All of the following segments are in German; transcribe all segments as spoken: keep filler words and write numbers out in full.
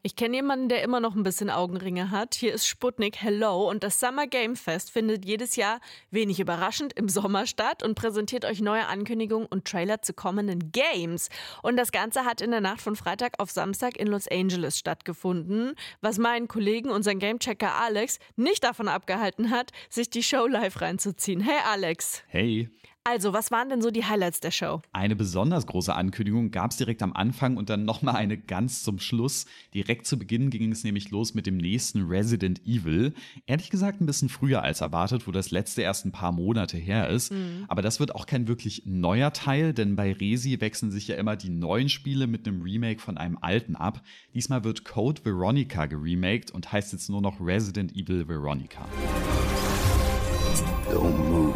Ich kenne jemanden, der immer noch ein bisschen Augenringe hat. Hier ist Sputnik Hello und das Summer Game Fest findet jedes Jahr, wenig überraschend, im Sommer statt und präsentiert euch neue Ankündigungen und Trailer zu kommenden Games. Und das Ganze hat in der Nacht von Freitag auf Samstag in Los Angeles stattgefunden, was meinen Kollegen, unseren Gamechecker Alex, nicht davon abgehalten hat, sich die Show live reinzuziehen. Hey Alex. Hey. Also, was waren denn so die Highlights der Show? Eine besonders große Ankündigung gab es direkt am Anfang und dann nochmal eine ganz zum Schluss. Direkt zu Beginn ging es nämlich los mit dem nächsten Resident Evil. Ehrlich gesagt ein bisschen früher als erwartet, wo das letzte erst ein paar Monate her ist. Mhm. Aber das wird auch kein wirklich neuer Teil, denn bei Resi wechseln sich ja immer die neuen Spiele mit einem Remake von einem alten ab. Diesmal wird Code Veronica geremaked und heißt jetzt nur noch Resident Evil Veronica. Don't move.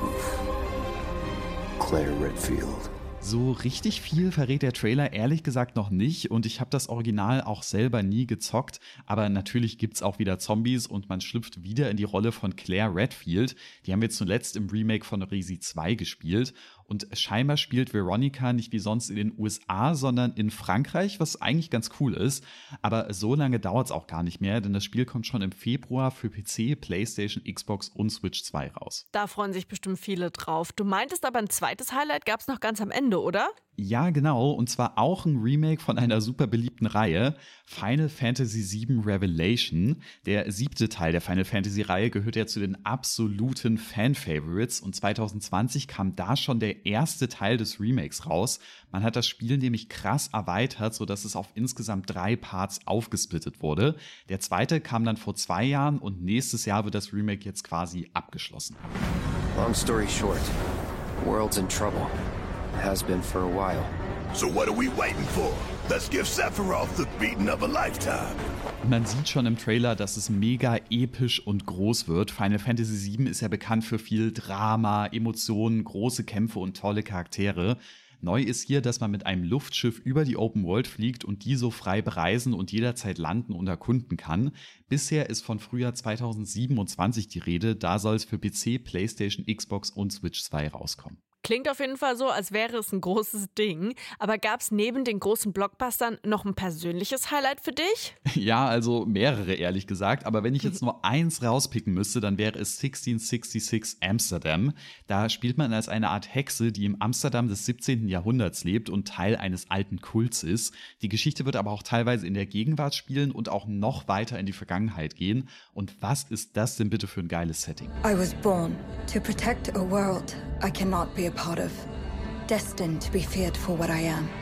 Claire Redfield. So richtig viel verrät der Trailer ehrlich gesagt noch nicht und ich habe das Original auch selber nie gezockt, aber natürlich gibt's auch wieder Zombies und man schlüpft wieder in die Rolle von Claire Redfield. Die haben wir zuletzt im Remake von Resi zwei gespielt und scheinbar spielt Veronica nicht wie sonst in den U S A, sondern in Frankreich, was eigentlich ganz cool ist, aber so lange dauert's auch gar nicht mehr, denn das Spiel kommt schon im Februar für P C, PlayStation, Xbox und Switch zwei raus. Da freuen sich bestimmt viele drauf. Du meintest aber, ein zweites Highlight gab's noch ganz am Ende, oder? Ja, genau, und zwar auch ein Remake von einer super beliebten Reihe, Final Fantasy sieben Revelation. Der siebte Teil der Final Fantasy Reihe gehört ja zu den absoluten Fan-Favorites und zwanzig zwanzig kam da schon der erste Teil des Remakes raus. Man hat das Spiel nämlich krass erweitert, sodass es auf insgesamt drei Parts aufgesplittet wurde. Der zweite kam dann vor zwei Jahren und nächstes Jahr wird das Remake jetzt quasi abgeschlossen. Long story short, the world's in trouble. Has been for a while. So what are we waiting for? Let's give Sephiroth the beating of a lifetime. Man sieht schon im Trailer, dass es mega episch und groß wird. Final Fantasy sieben ist ja bekannt für viel Drama, Emotionen, große Kämpfe und tolle Charaktere. Neu ist hier, dass man mit einem Luftschiff über die Open World fliegt und die so frei bereisen und jederzeit landen und erkunden kann. Bisher ist von Frühjahr zwanzig siebenundzwanzig die Rede, da soll es für P C, PlayStation, Xbox und Switch zwei rauskommen. Klingt auf jeden Fall so, als wäre es ein großes Ding. Aber gab es neben den großen Blockbustern noch ein persönliches Highlight für dich? Ja, also mehrere ehrlich gesagt. Aber wenn ich jetzt nur eins rauspicken müsste, dann wäre es sechzehnhundertsechsundsechzig Amsterdam. Da spielt man als eine Art Hexe, die im Amsterdam des siebzehnten Jahrhunderts lebt und Teil eines alten Kults ist. Die Geschichte wird aber auch teilweise in der Gegenwart spielen und auch noch weiter in die Vergangenheit gehen. Und was ist das denn bitte für ein geiles Setting? I was born to protect a world I cannot be a part of, destined to be feared for what I am.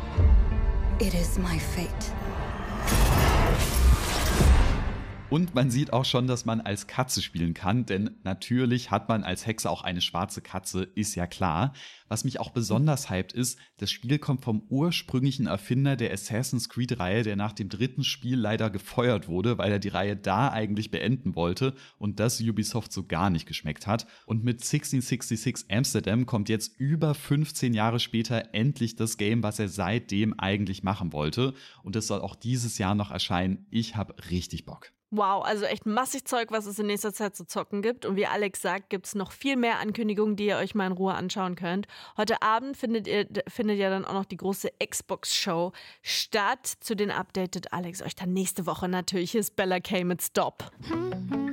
It is my fate. Und man sieht auch schon, dass man als Katze spielen kann, denn natürlich hat man als Hexe auch eine schwarze Katze, ist ja klar. Was mich auch besonders hypt ist, das Spiel kommt vom ursprünglichen Erfinder der Assassin's Creed-Reihe, der nach dem dritten Spiel leider gefeuert wurde, weil er die Reihe da eigentlich beenden wollte und das Ubisoft so gar nicht geschmeckt hat. Und mit sechzehnhundertsechsundsechzig Amsterdam kommt jetzt über fünfzehn Jahre später endlich das Game, was er seitdem eigentlich machen wollte. Und es soll auch dieses Jahr noch erscheinen. Ich habe richtig Bock. Wow, also echt massig Zeug, was es in nächster Zeit zu zocken gibt. Und wie Alex sagt, gibt es noch viel mehr Ankündigungen, die ihr euch mal in Ruhe anschauen könnt. Heute Abend findet ihr findet ja dann auch noch die große Xbox-Show statt. Zu den updatet Alex euch dann nächste Woche natürlich. Hier ist Bella K mit Stop.